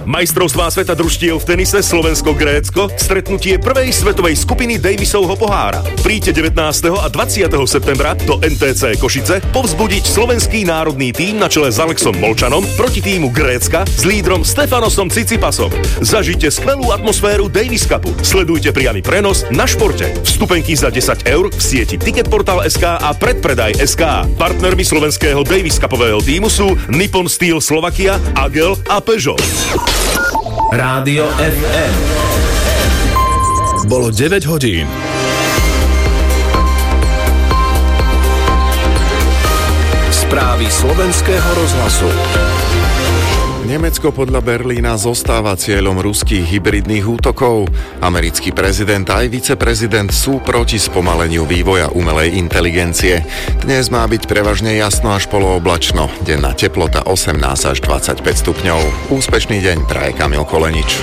Majstrovstvá sveta družstiev v tenise Slovensko-Grécko, stretnutie prvej svetovej skupiny Davisovho pohára. Príďte 19. a 20. septembra do NTC Košice povzbudiť slovenský národný tím na čele s Alexom Molčanom proti týmu Grécka s lídrom Stefanosom Tsitsipasom. Zažite skvelú atmosféru Davis Cupu. Sledujte priamy prenos na Športe. Vstupenky za 10 eur v sieti Ticketportal.sk a Predpredaj.sk. Partnermi slovenského Davis Cupového týmu sú Nippon Steel Slovakia, Agel a Peugeot. Rádio FM. Bolo 9 hodín. Správy slovenského rozhlasu. Nemecko podľa Berlína zostáva cieľom ruských hybridných útokov. Americký prezident aj viceprezident sú proti spomaleniu vývoja umelej inteligencie. Dnes má byť prevažne jasno až polooblačno. Denná teplota 18 až 25 stupňov. Úspešný deň praje Kamil Kolenič.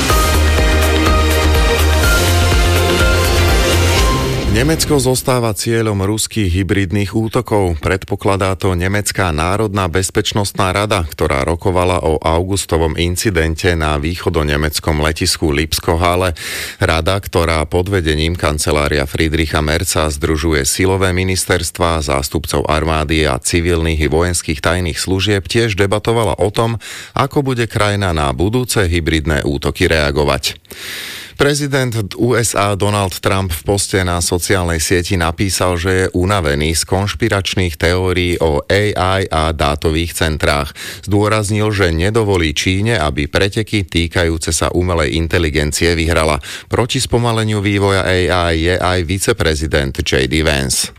Nemecko zostáva cieľom ruských hybridných útokov. Predpokladá to Nemecká národná bezpečnostná rada, ktorá rokovala o augustovom incidente na východonemeckom letisku Lipskohalle. Rada, ktorá pod vedením kancelária Friedricha Merza združuje silové ministerstvá, zástupcov armády a civilných i vojenských tajných služieb, tiež debatovala o tom, ako bude krajina na budúce hybridné útoky reagovať. Prezident USA Donald Trump v poste na sociálnej sieti napísal, že je unavený z konšpiračných teórií o AI a dátových centrách. Zdôraznil, že nedovolí Číne, aby preteky týkajúce sa umelej inteligencie vyhrala. Proti spomaleniu vývoja AI je aj viceprezident J.D. Vance.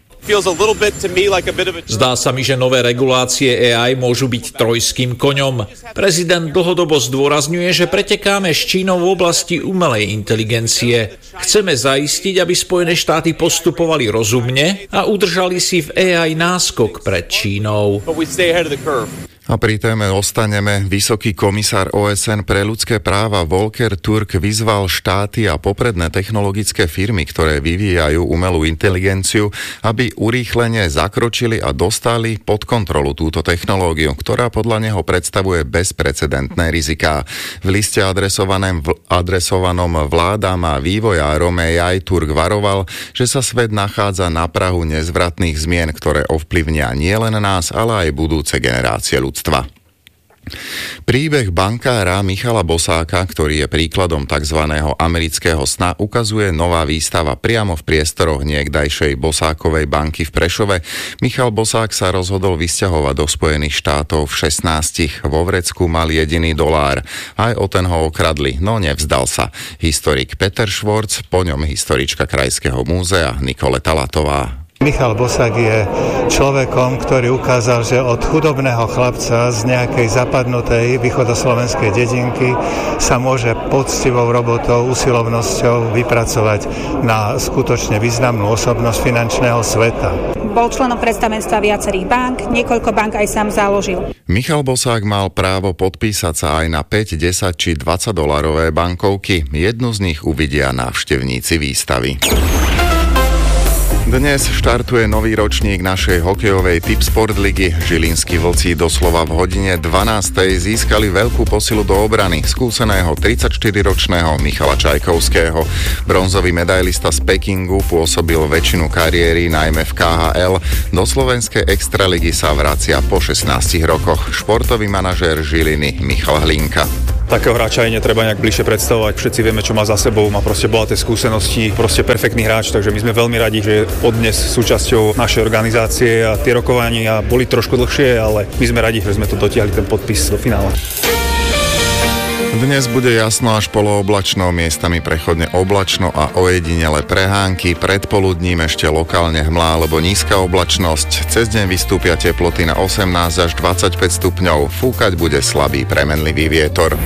Zdá sa mi, že nové regulácie AI môžu byť trojským koňom. Prezident dlhodobo zdôrazňuje, že pretekáme s Čínou v oblasti umelej inteligencie. Chceme zaistiť, aby Spojené štáty postupovali rozumne a udržali si v AI náskok pred Čínou. A pri téme ostaneme. Vysoký komisár OSN pre ľudské práva Volker Turk vyzval štáty a popredné technologické firmy, ktoré vyvíjajú umelú inteligenciu, aby urýchlene zakročili a dostali pod kontrolu túto technológiu, ktorá podľa neho predstavuje bezprecedentné riziká. V liste adresovanom vládam a vývojárom AI Turk varoval, že sa svet nachádza na prahu nezvratných zmien, ktoré ovplyvnia nielen nás, ale aj budúce generácie ľudstva. Príbeh bankára Michala Bosáka, ktorý je príkladom tzv. Amerického sna, ukazuje nová výstava priamo v priestoroch niekdajšej Bosákovej banky v Prešove. Michal Bosák sa rozhodol vysťahovať do Spojených štátov v 16. Vo vrecku mal jediný $1. Aj o ten ho okradli, no nevzdal sa. Historik Peter Švorc, po ňom historička Krajského múzea Nikoleta Latová. Michal Bosák je človekom, ktorý ukázal, že od chudobného chlapca z nejakej zapadnutej východoslovenskej dedinky sa môže poctivou robotou, usilovnosťou vypracovať na skutočne významnú osobnosť finančného sveta. Bol členom predstavenstva viacerých bank, niekoľko bank aj sám založil. Michal Bosák mal právo podpísať sa aj na 5, 10 či 20 dolárové bankovky. Jednu z nich uvidia návštevníci výstavy. Dnes štartuje nový ročník našej hokejovej Tipsport ligy. Žilinskí vlci doslova v hodine 12. získali veľkú posilu do obrany skúseného 34-ročného Michala Čajkovského. Bronzový medailista z Pekingu pôsobil väčšinu kariéry najmä v KHL. Do slovenskej extraligy sa vracia po 16 rokoch. Športový manažér Žiliny Michal Hlinka. Takého hráča aj netreba nejak bližšie predstavovať. Všetci vieme, čo má za sebou, má proste bohaté skúsenosti, proste perfektný hráč, takže my sme veľmi radi, že je od dnes súčasťou našej organizácie a tie rokovania boli trošku dlhšie, ale my sme radi, že sme to dotiahli ten podpis do finále. Dnes bude jasno až polooblačno, miestami prechodne oblačno a ojedinele prehánky. Predpoludním ešte lokálne hmlá alebo nízka oblačnosť. Cez deň vystúpia teploty na 18 až 25 stupňov. Fúkať bude slabý premenlivý vietor.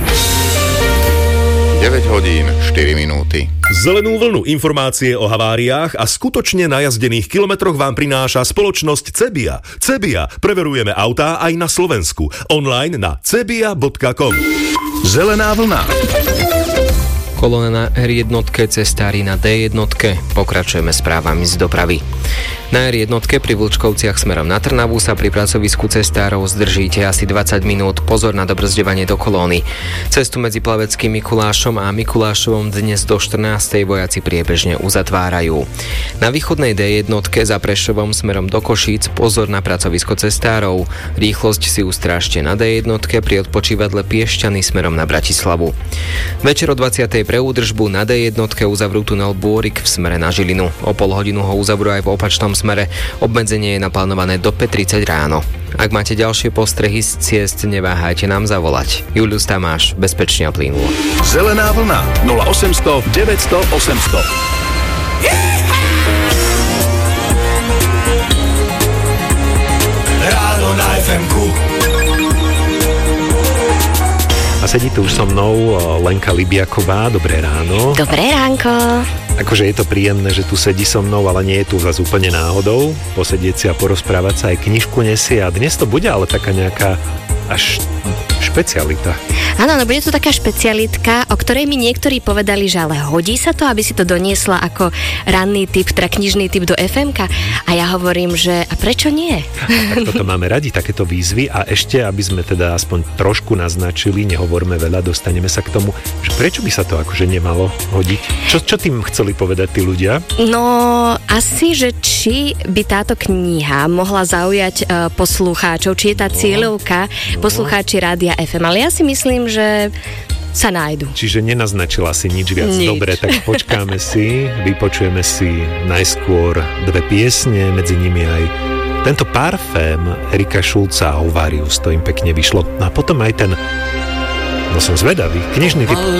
9 hodín 4 minúty. Zelenú vlnu informácie o haváriách a skutočne najazdených kilometroch vám prináša spoločnosť Cebia. Cebia. Preverujeme autá aj na Slovensku. Online na cebia.com. Zelená vlna. Kolóna na R1, cestári na D1. Pokračujeme správami z dopravy. Na R1 pri Vlčkovciach smerom na Trnavu sa pri pracovisku cestárov zdržíte asi 20 minút. Pozor na dobrzďovanie do kolóny. Cestu medzi Plaveckým Mikulášom a Mikulášovom dnes do 14. vojaci priebežne uzatvárajú. Na východnej D1 za Prešovom smerom do Košíc pozor na pracovisko cestárov. Rýchlosť si ustrážte na D1 pri odpočívadle Piešťany smerom na Bratislavu. Večer o 20. pre údržbu na D1 uzavrú tunel Bôrik v smere na Žilinu. O pol hodinu ho uzavrú aj v opačnom smere. Obmedzenie je naplánované do 5:30 ráno. Ak máte ďalšie postrehy z ciest, neváhajte nám zavolať. Julius Tamáš, bezpečne a plynulo. Zelená vlna 0800 900 800. Ráno na FM-ku. A sedí tu už so mnou Lenka Libiaková. Dobré ráno. Dobré ránko. Akože je to príjemné, že tu sedí so mnou, ale nie je tu zase úplne náhodou. Posedieť si a porozprávať sa, aj knižku nesie. A dnes to bude ale taká nejaká až špecialita. Áno, no bude to taká špecialitka, o ktorej mi niektorí povedali, že ale hodí sa to, aby si to doniesla ako ranný tip, teda knižný tip do FM-ka. A ja hovorím, že a prečo nie? Tak toto máme radi, takéto výzvy. A ešte, aby sme teda aspoň trošku naznačili, nehovorme veľa, dostaneme sa k tomu, že prečo by sa to akože nemalo hodiť? Čo tým chceli povedať tí ľudia? No, asi, že či by táto kniha mohla zaujať poslucháčov, či je tá cieľovka poslucháči Rádia FM. Ale ja si myslím, že sa nájdu. Čiže nenaznačila si nič viac. Dobre, tak počkáme si, vypočujeme si najskôr dve piesne, medzi nimi aj tento parfém Erika Šulca a Ovarius, to im pekne vyšlo. A potom aj ten, no som zvedavý, knižný typ.